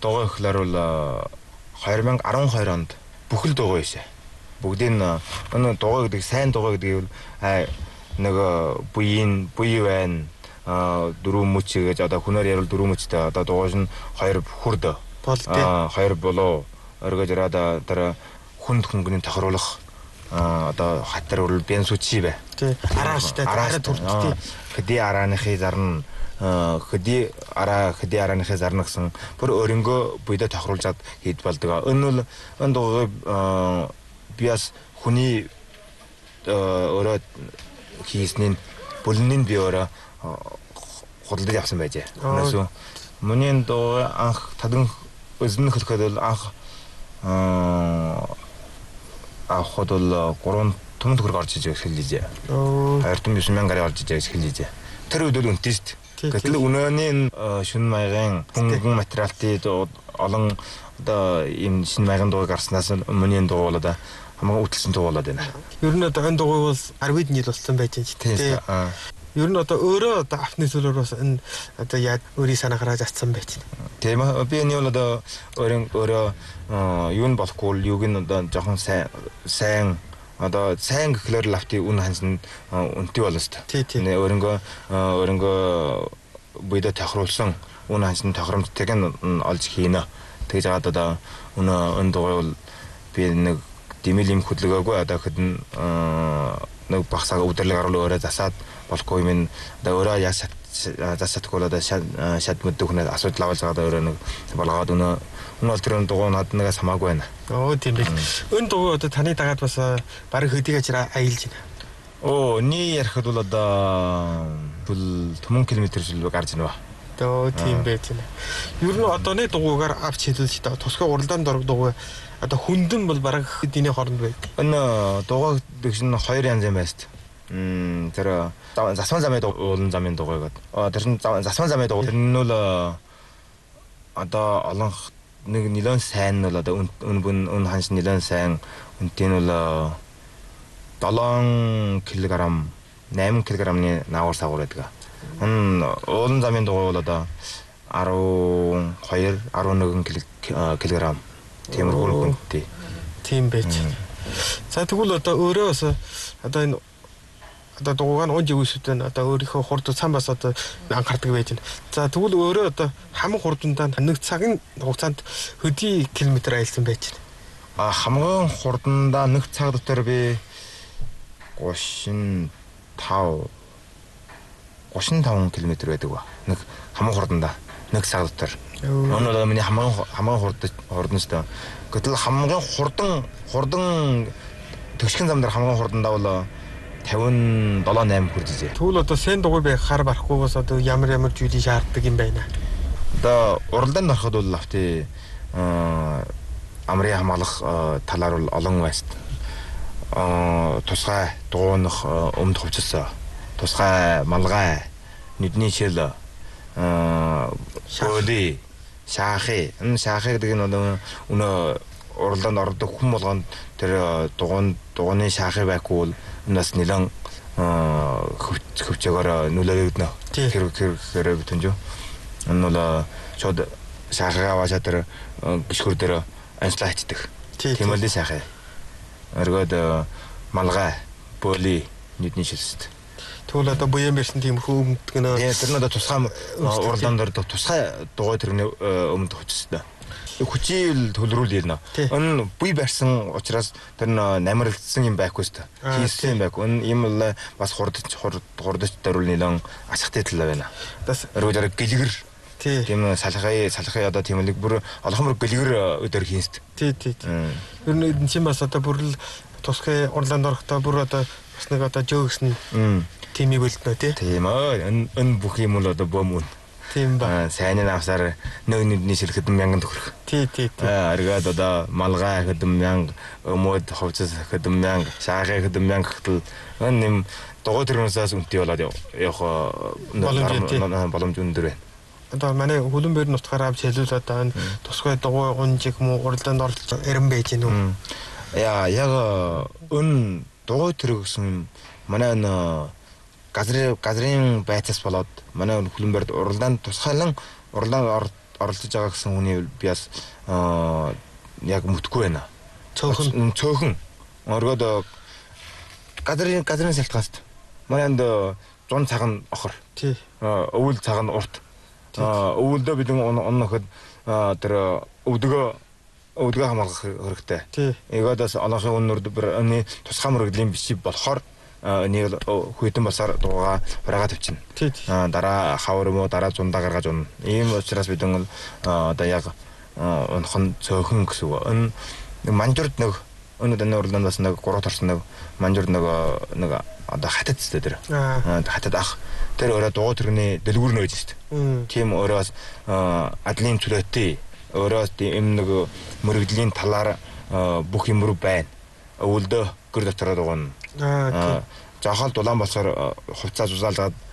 дугуй гэхлээр бол 2012 онд бүхэл дугуй байсан. Бүгдийн энэ дугуй гэдэг сайн дугуй гэдэг нь нэг буй байна. Дөрөв мөч гэж одоо хүнээр ярил дөрөв мөчтэй одоо дугуйш нь 2 хүрд. Хоёр болоо өргөж ирээд тэр хүнд хөнгөний тохируулах одоо хатар үрэл бенсучи бай. Тий. Арааштай араа төрдтэй. Хэдий арааныхыг зарна хэдий арааныхыг зарна гэсэн бүр өөрөнгөө буйдаа тохируулжаад хийд болдог. Энэ бол энэ дугуй биас хүний өөрөө хийсний бүлний би өөрөө худалдаж авсан байжээ. Өнөөсөө миний дугуй анх тадан өзөн хөлөхөд бол анх авахд бол 3 түмэн төгрөг орж иж эхэлжээ. 29,000 гаруй орж иж эхэлжээ. Тэр үед бол үнэтэй шүү дээ. Гэтэл өнөөний шүн маягийн хөнгөн материалтай олон одоо ийм шин маягийн дугуй гарснаас өмнөний дугуй бол одоо хамаагүй үтэлсэн дугуй болоод байна. Ер нь одоо энэ дугуй бол 10 жил болсон байж байгаа. Ер нь одоо өөрөө одоо автны төлөөрөөс энэ одоо яг өөрийн санаагаар зарцсан байж байна. Тийм ээ. Би энэ бол одоо өөрөө юу нь болохгүй юуг нь одоо жоохон сайн одоо сайн гэхлээр лавти үн хансан үнэтэй болно шүү дээ. Өөрөнгөө буйдаа тохируулсан үн хансан тохиромжтойг нь олж хийнэ. Тэгж жаад одоо энэ дугуй бол би нэг дэмэл юм хөдөлгөөгүй одоо хэдэн нэг багсаа өдөрлөг аруул өөрөө засаад болохгүй юм одоо өөрөө яа засаадгүй одоо шат мэддэг хүнээс асуудал авалж байгаа өөрөө нэг болгоод өнөө бол тэр дугуй над нэгээс хамаагүй байна. Тийм бил. Энэ дугуй одоо таны дагаад бас бараг хөдийг ажраа аялж байна. Ни ярихад бол одоо бол 5 км жил гарч байна. Тийм байж байна. Ер нь одооны дугуйгаар авч хэлүүлж та тусгай уралдаанд орох дугуй одоо хүндэн бол бараг хэдийн хооронд байдаг. Энэ дугуй гэж нь 2 янз юм байна шүү дээ. Тэр засван замын уулан замын дугуй гэдэг. Тэр нь засван замын дугуй. Тэр нь бол одоо олон нэг нэлээд сайн нь бол одоо өн ханш нэлээд сайн үнэтэй нь бол 7 кг 8 кг-ны наагур сагуур байдаг. Энэ уулан замын дугуй бол одоо 12 11 кг тиймэрхүү үнэтэй. Тийм байж. За тэгвэл одоо өөрөө одоо энэ одоо дугуйг нь унж өгсөд нь одоо өөрийнхөө хурд цан бас одоо анхаардаг байж байна. За тэгвэл өөрөө одоо хамаг хурдандаа нэг цагийн хугацаанд хэдий километр аялсан байж байна. Хамгийн хурдандаа нэг цаг дотор би 35 км байдаг ба. Нэг хамаг хурдандаа нэг цаг дотор. Энэ бол миний хамгийн хурдан шүү дээ. Гэтэл хамгийн хурдан төгсгөн зам дээр хамгийн хурдандаа бол 57-8 хүрдэжээ. Тэгвэл одоо сайн дугуй байх хар барахгүй бас одоо ямар зүйлийг шаарддаг юм байна. Одоо уралдаанд ороход бол авти амрын хамгаалах талаар бол олон байст. Тусгай дугуйнах өмд хувцас, тусгай малгай, нүдний шил, шөөли, шаахи. Энэ шаахи гэдэг нь өнөө уралдаанд ордог хүн болгонд тэр дугуйны шаахи байхгүй бол нас нэлэн хөвчөөр нүлэрэгдэнэ. Тэр бүтэнж. Энэ бол шууд шахага аваад тэр гişгүр дээр анслаа хичдэг. Тийм л шахаа. Оргод малгай, боли, нүдний шилжтэй. Тэгвэл одоо буян бэрсэн тиймэрхүү өмдөг нэ. Тэр нь одоо тусгай уралдаанд ордог тусгай дугуй тэрний өмд хүчтэй. Хүчил төлрүүл ирнэ. Энэ буй барьсан учраас тэр намралдсан юм байхгүй шүү дээ. Хийсэн юм байхгүй. Энэ юм бол бас хурдч дөрвөл нэлэн ашигтай тал байна. Бас өргөөр гэлгэр. Тийм салхай одоо тийм л бүр олохмор гэлгэр өдөр хийсэн. Тий. Ер нь энэ чинь бас одоо бүр л тусгай уралдаанд орохдоо бүр одоо бас нэг одоо жөөгсөн тимийг үлднэ тий. Тийм энэ бүх юм бол одоо бөмөн. Тийм ба. Сайн навсаар нүдний шил хэдэн мянган төгрөг. Тий. Аргаад одоо малгай хэдэн мянга, өмөд хувцас хэдэн мянга, шаахай хэдэн мянга гэтэл энэ юм дугуй төрнөөсөөс үнэтэй болоод явах боломж өндөр байна. Одоо манай хөлбөмбөр нутгаараа авч хэлүүл одоо энэ тусгай дугуй унжиг муу уралдаанд оролцож эрен байж гэнэ үү? Яг өн дугуй төр гэсэн манай энэ газрын байцаас болоод манай хөлбөмбөрд уралдаанд тусгайлан уралдаанд оролцож байгаа гэсэн хүний би бас яг мэдгүй байна. Цөөхөн оргоод газрын салтгааст манайд 100 цаг нь охор. Тий. Өвөл цаг нь урт. Өвөлдөө бид оноход тэр өвдгөө хамгаалах хэрэгтэй. Тий. Эгоодоос олонхын үннүүд энэ тусгай мөрөгдлийн биш болохоор нэг хүйтэн басаар дуугаа хураага тавьчихна. Дараа хавар юм уу дараа зундаа гаргаж унна. Ийм учраас бид одоо яг онхон цөөхөн гэсэн үг. Энэ манжурд нэг өнөөдөр уралдаанд бас нэг 3 торсон нэг манжурд нэг одоо хатад зү тэр. Хатад ах тэр өөрөө дуу төрний дэлгүүр нөөж шүү дээ. Тийм өөрөөс адлын төлөөтэй өөрөөс тийм нэг мөрөгдлийн талаар бүх юм руу байна. Өвөлдөө гэр дотороо дугна. Жахал дулаан болсоор хувцас зузаалгаад